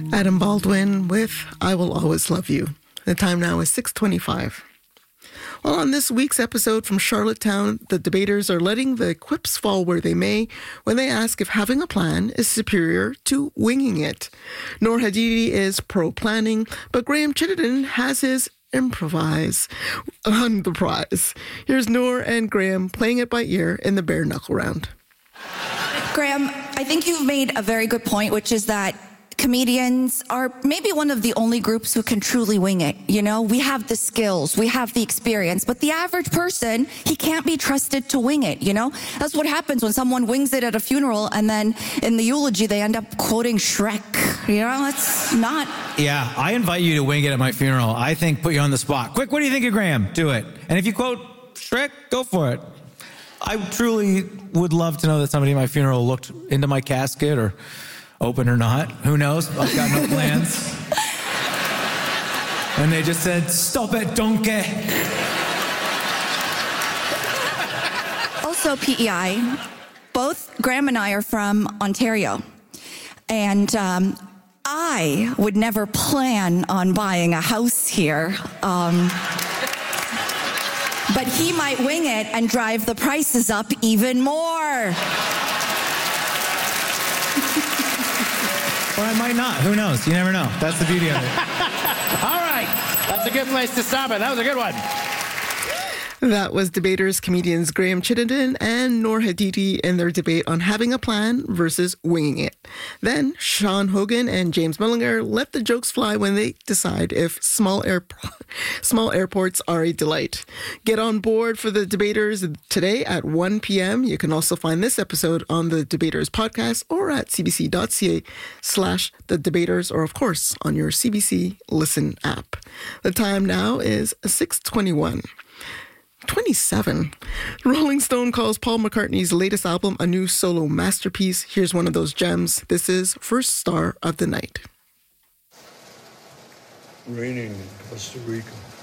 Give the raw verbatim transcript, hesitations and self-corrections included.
Adam Baldwin with I Will Always Love You. The time now is six twenty-five. Well, on this week's episode from Charlottetown, the debaters are letting the quips fall where they may when they ask if having a plan is superior to winging it. Noor Hadidi is pro-planning, but Graham Chittenden has his improvise on the prize. Here's Noor and Graham playing it by ear in the bare knuckle round. Graham, I think you've made a very good point, which is that comedians are maybe one of the only groups who can truly wing it. You know, we have the skills, we have the experience, but the average person, he can't be trusted to wing it, you know? That's what happens when someone wings it at a funeral and then in the eulogy they end up quoting Shrek. You know, that's not... Yeah, I invite you to wing it at my funeral. I think put you on the spot. Quick, what do you think of Graham? Do it. And if you quote Shrek, go for it. I truly would love to know that somebody at my funeral looked into my casket or open or not. Who knows? I've got no plans. And they just said, "Stop it, donkey." Also, P E I, both Graham and I are from Ontario. And um, I would never plan on buying a house here. Um, but he might wing it and drive the prices up even more. Or I might not. Who knows? You never know. That's the beauty of it. All right. That's a good place to stop it. That was a good one. That was debaters, comedians Graham Chittenden and Noor Hadidi in their debate on having a plan versus winging it. Then Sean Hogan and James Mullinger let the jokes fly when they decide if small air small airports are a delight. Get on board for the debaters today at one p.m. You can also find this episode on the Debaters podcast or at cbc.ca slash the debaters, or of course on your C B C Listen app. The time now is six twenty-one. twenty-seven. Rolling Stone calls Paul McCartney's latest album a new solo masterpiece. Here's one of those gems. This is First Star of the Night. Raining in Costa Rica.